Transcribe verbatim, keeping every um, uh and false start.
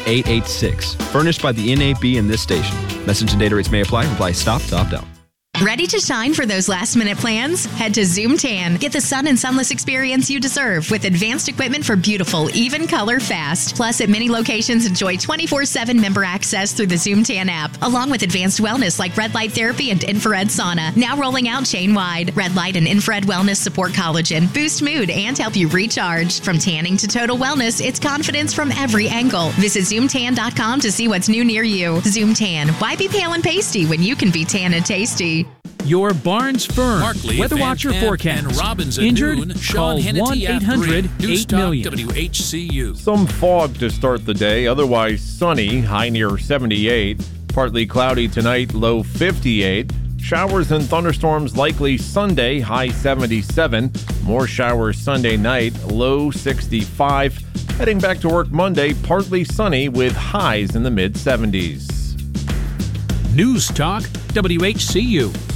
eight eight six. Furnished by the N A B and this station. Message and data rates may apply. Apply stop to opt out. Ready to shine for those last-minute plans? Head to Zoom Tan. Get the sun and sunless experience you deserve with advanced equipment for beautiful, even color fast. Plus, at many locations, enjoy twenty-four seven member access through the Zoom Tan app, along with advanced wellness like red light therapy and infrared sauna. Now rolling out chain-wide. Red light and infrared wellness support collagen, boost mood, and help you recharge. From tanning to total wellness, it's confidence from every angle. Visit zoom tan dot com to see what's new near you. Zoom Tan. Why be pale and pasty when you can be tan and tasty? Your Barnes Firm Markley, Weather Van Watcher Camp, forecast. and Robbins at Injured? noon. Call Sean Hannity one eight hundred eight million. W H C U. Some fog to start the day, otherwise sunny, high near seventy-eight. Partly cloudy tonight, low fifty-eight. Showers and thunderstorms likely Sunday, high seventy-seven. More showers Sunday night, low sixty-five. Heading back to work Monday, partly sunny with highs in the mid seventies. News Talk W H C U.